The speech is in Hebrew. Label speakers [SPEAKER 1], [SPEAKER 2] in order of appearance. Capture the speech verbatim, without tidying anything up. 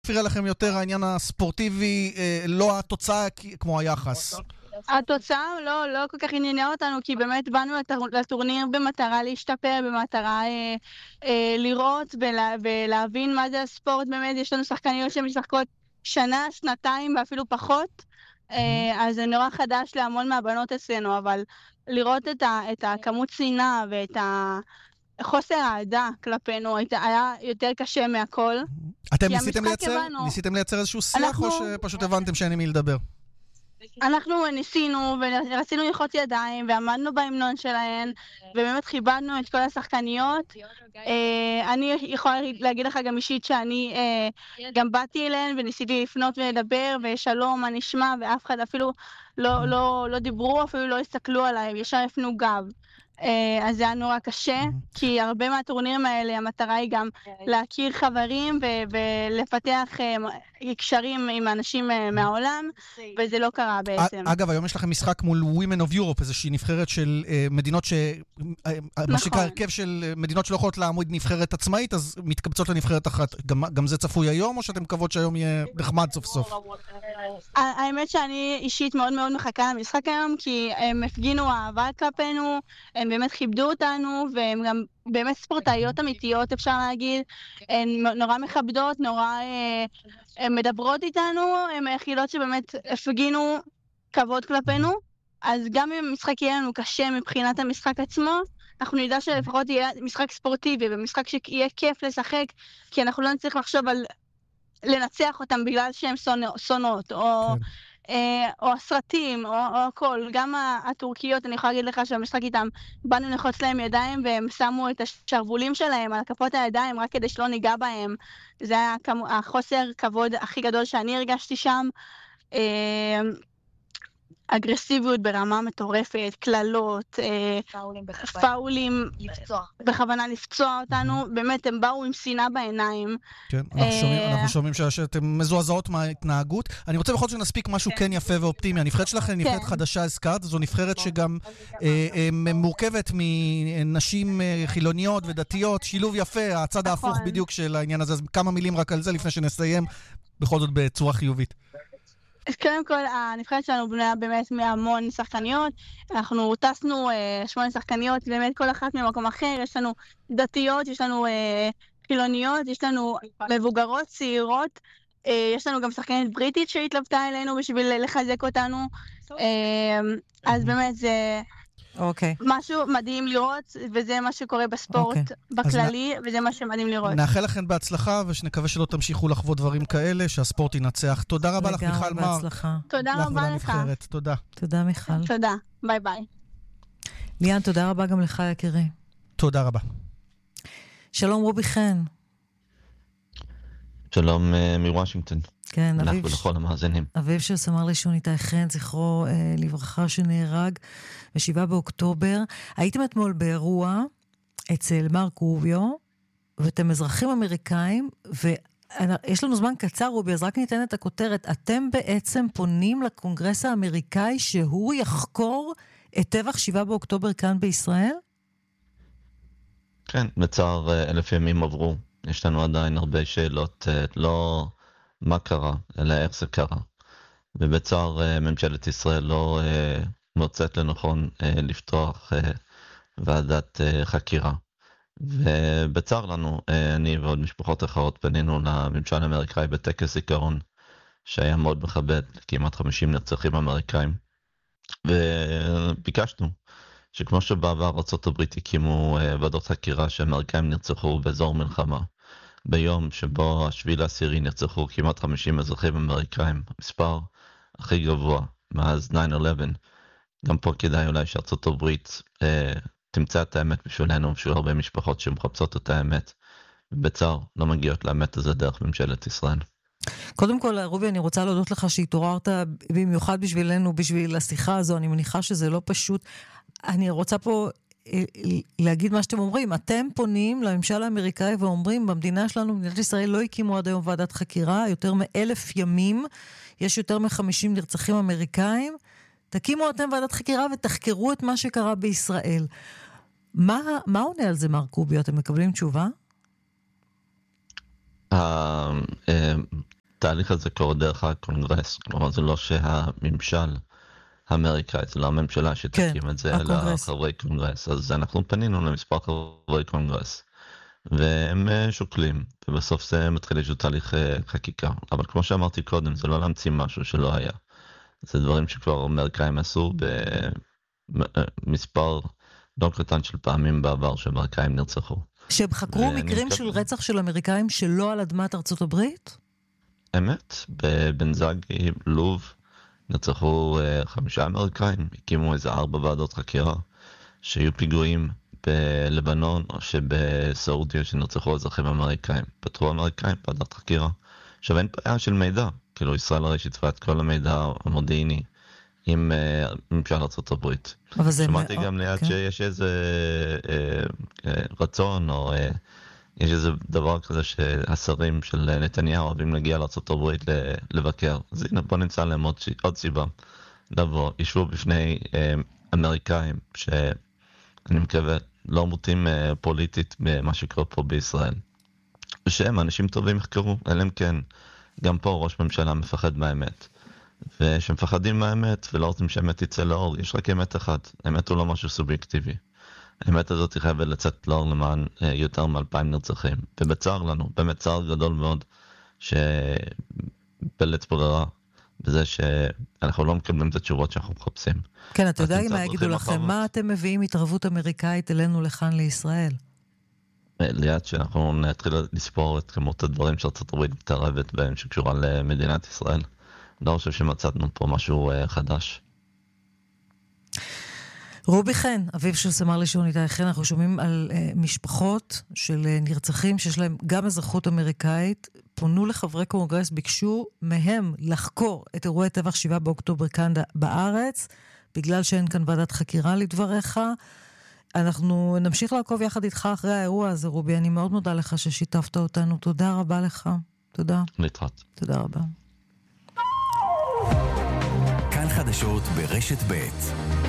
[SPEAKER 1] הפריע לכם יותר העניין הספורטיבי, לא התוצאה כמו היחס?
[SPEAKER 2] התוצאה לא, לא כל כך עניינה אותנו, כי באמת באנו לטורניר במטרה להשתפר, במטרה אה, אה, לראות ולה, ולהבין מה זה הספורט. באמת יש לנו שחקניות שמשחקות שנה, שנתיים ואפילו פחות, אה, אז זה נורא חדש להמון מהבנות אצלנו, אבל לראות את, ה, את הכמות שנאה ואת החוסר העדה כלפינו היה יותר קשה מהכל.
[SPEAKER 1] אתם ניסיתם לייצר, הבנו, ניסיתם לייצר איזשהו שיח, אנחנו, או שפשוט הבנתם שאין עם מי לדבר?
[SPEAKER 2] אנחנו ניסינו ורצינו ללחוץ ידיים ועמדנו בהמנון שלהן ובאמת חיבדנו את כל השחקניות. אני יכולה להגיד לך גם אישית שאני גם באתי אליהן וניסיתי לפנות ולדבר ושלום מה נשמע, ואף אחד אפילו לא, לא, לא דיברו, אפילו לא הסתכלו עליי, ישר הפנו גב. אז זה היה נורא קשה, כי הרבה מהטורנירים האלה המטרה היא גם להכיר חברים ולפתח קשרים עם אנשים מהעולם, וזה לא קרה בעצם.
[SPEAKER 1] אגב, היום יש לכם משחק מול Women of Europe, איזושהי נבחרת של מדינות ש... מה שנקרא הרכב של מדינות שלא יכולות לעמוד נבחרת עצמאית, אז מתקבצות לנבחרת אחת. גם זה צפוי היום, או שאתם מקוות שהיום יהיה נחמד סוף סוף?
[SPEAKER 2] האמת שאני אישית מאוד מאוד מחכה למשחק היום, כי הם הפגינו אהבה כלפינו, הם באמת כיבדו אותנו, והם גם באמת ספורטאיות אמיתיות, אפשר להגיד. הן נורא מכבדות, נורא הן מדברות איתנו, הן היחידות שבאמת הפגינו כבוד כלפינו. אז גם אם המשחק יהיה לנו קשה מבחינת המשחק עצמו, אנחנו נדע שלפחות יהיה משחק ספורטיבי, ומשחק שיהיה כיף לשחק, כי אנחנו לא נצטרך לחשוב על לנצח אותם בגלל שהם סונות, או... או הסרטים, או, או הכל. גם הטורקיות, אני יכולה להגיד לך שהמשחק איתם, באנו לחוץ להם ידיים, והם שמו את השרבולים שלהם על כפות הידיים, רק כדי שלא ניגע בהם. זה היה החוסר כבוד הכי גדול שאני הרגשתי שם. אגרסיביות ברמה מטורפת, כללות, פאולים, בכוונה לפצוע אותנו, באמת הם באו עם שנאה בעיניים.
[SPEAKER 1] כן, אנחנו שומעים שאתם מזועזעות מההתנהגות. אני רוצה בכל זאת שנספיק משהו כן יפה ואופטימי. הנבחרת שלכם היא נבחרת חדשה, הזכרת, זו נבחרת שגם מורכבת מנשים חילוניות ודתיות, שילוב יפה, הצד ההפוך בדיוק של העניין הזה. אז כמה מילים רק על זה לפני שנסיים, בכל זאת בצורה חיובית.
[SPEAKER 2] אז קודם כל, הנבחרת שלנו בנויה באמת מהמון שחקניות. אנחנו טסנו אה, שמונה שחקניות, באמת כל אחת ממקום אחר. יש לנו דתיות, יש לנו אה, חילוניות, יש לנו מבוגרות, צעירות. אה, יש לנו גם שחקנית בריטית שהתלבטה אלינו בשביל לחזק אותנו. אה, אז באמת זה...
[SPEAKER 3] אוקיי.
[SPEAKER 2] משהו מדהים לראות, וזה מה שקורה בספורט בכללי, וזה מה שמדהים לראות.
[SPEAKER 1] נאחל לכם בהצלחה, ושנקווה שלא תמשיכו לחוות דברים כאלה, שהספורט ינצח. תודה רבה לך, מיכל מר.
[SPEAKER 2] תודה רבה לך.
[SPEAKER 1] תודה.
[SPEAKER 3] תודה, מיכל.
[SPEAKER 2] תודה, ביי ביי.
[SPEAKER 3] ליאן, תודה רבה גם לך, יקירי.
[SPEAKER 1] תודה רבה.
[SPEAKER 3] שלום רובי חן.
[SPEAKER 4] שלום מוושינגטון.
[SPEAKER 3] כן,
[SPEAKER 4] אביב, ולכל המאזינים.
[SPEAKER 3] אביב של סמל ראשון איתי חן, זכרו אה, לברכה שנהרג בשבעה באוקטובר. הייתם אתמול באירוע אצל מרק רוביו, ואתם אזרחים אמריקאים, ויש לנו זמן קצר רובי, אז רק ניתן את הכותרת. אתם בעצם פונים לקונגרס האמריקאי שהוא יחקור את טבח שבעה באוקטובר כאן בישראל?
[SPEAKER 4] כן, בצער אלף ימים עברו. יש לנו עדיין הרבה שאלות, לא מה קרה, אלא איך זה קרה. ובצער ממשלת ישראל לא מוצאת לנכון לפתוח ועדת חקירה. ובצער לנו, אני ועוד משפחות אחרות פנינו לממשל האמריקאי בטקס זיכרון, שהיה מאוד מכבד, כמעט חמישים נרצחים אמריקאים. וביקשנו שכמו שבעבר ארצות הברית הקימו ועדות חקירה שאמריקאים נרצחו באזור מלחמה, ביום שבו השביעי לעשירי נרצחו כמעט חמישים אזרחים אמריקאים, המספר הכי גבוה מאז תשע אחת עשר, גם פה כדאי אולי שארצות הברית אה, תמצא את האמת בשבילנו, בשביל הרבה משפחות שמחפשות את האמת, ובצער לא מגיעות לאמת הזה דרך ממשלת ישראל.
[SPEAKER 3] קודם כל, רובי, אני רוצה להודות לך שהתעוררת במיוחד בשבילנו, בשביל השיחה הזו. אני מניחה שזה לא פשוט. אני רוצה פה להגיד מה שאתם אומרים. אתם פונים לממשל האמריקאי ואומרים, במדינה שלנו, במדינת ישראל, לא הקימו עד היום ועדת חקירה, יותר מאלף ימים, יש יותר מחמישים נרצחים אמריקאים, תקימו אתם ועדת חקירה ותחקרו את מה שקרה בישראל. מה, מה עונה על זה, מרק רוביו? אתם מקבלים תשובה?
[SPEAKER 4] התהליך הזה קורה דרך הקונגרס, כלומר זה לא שהממשל האמריקאי, זה לא הממשלה שתקים את זה, אלא חברי קונגרס. אז אנחנו פנינו למספר חברי קונגרס, והם שוקלים, ובסוף זה מתחיל איזשהו תהליך חקיקה. אבל כמו שאמרתי קודם, זה לא להמציא משהו שלא היה. זה דברים שכבר אמריקאים עשו במספר לא קטן של פעמים בעבר שאמריקאים נרצחו.
[SPEAKER 3] שהם חקרו מקרים של רצח של אמריקאים שלא על אדמת ארצות הברית?
[SPEAKER 4] אמת, בבנזאגי, לוב, נרצחו חמישה אמריקאים, הקימו איזה ארבע ועדות חקירה, שהיו פיגועים בלבנון או שבסעודיה שנרצחו אזרחים אמריקאים. פתחו אמריקאים ועדת חקירה. עכשיו אין בעיה של מידע, כאילו ישראל הרי שיתפה את כל המידע המודיעיני עם ממשל ארצות הברית. שמעתי גם ליד שיש איזה רצון או יש איזה דבר כזה שהשרים של נתניהו אוהבים להגיע לארצות הברית לבקר. אז הנה בוא נמצא להם עוד, עוד סיבה לבוא, ישבו בפני אמריקאים שאני מקווה לא מוטים פוליטית במה שקורה פה בישראל. ושהם אנשים טובים יחקרו, אלא כן. גם פה ראש ממשלה מפחד מהאמת. ושמפחדים מהאמת ולא רוצים שהאמת תצא לאור, יש רק אמת אחת. האמת הוא לא משהו סובייקטיבי. האמת הזאת היא חייבת לצאת לאור למען יותר מאלפיים נרצחים. ובצער לנו, באמת צער גדול מאוד, שבלית ברירה, בזה שאנחנו לא מקבלים את התשובות שאנחנו מחפשים.
[SPEAKER 3] כן, אתה יודע אם יגידו לכם, מה אתם מביאים התערבות אמריקאית אלינו לכאן לישראל?
[SPEAKER 4] ליד שאנחנו נתחיל לספור את כמות הדברים שארצות הברית מתערבת בהם שקשורה למדינת ישראל. לא חושב שמצאנו פה משהו חדש.
[SPEAKER 3] רובי חן, אביו של סמ"ר לישון איתי חן, אנחנו שומעים על uh, משפחות של uh, נרצחים שיש להם גם אזרחות אמריקאית, פונו לחברי קונגרס, ביקשו מהם לחקור את אירועי טבח שבעה באוקטובר כאן בארץ, בגלל שאין כאן ועדת חקירה לדבריך. אנחנו נמשיך לעקוב יחד איתך אחרי האירוע הזה, רובי. אני מאוד מודה לך ששיתפת אותנו. תודה רבה לך. תודה.
[SPEAKER 4] להתראות.
[SPEAKER 3] תודה רבה.
[SPEAKER 5] כאן חדשות ברשת ב'.